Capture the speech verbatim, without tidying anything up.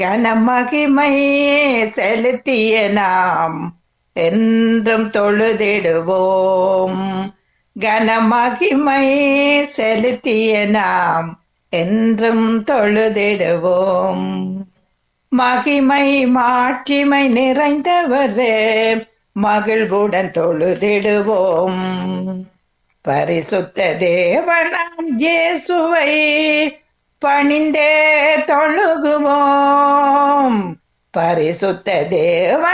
கனமகிமை செலுத்திய நாம் என்றும் தொழுதிடுவோம். கனமகிமை செலுத்திய நாம் என்றும் தொழுதிடுவோம். மகிமை மாட்சிமை நிறைந்தவரே மகிழ்வுடன் தொழுதிடுவோம். பரிசுத்த தேவனாம் இயேசுவை பணிந்தே தொழுகுவோம். பரிசுத்த தேவன்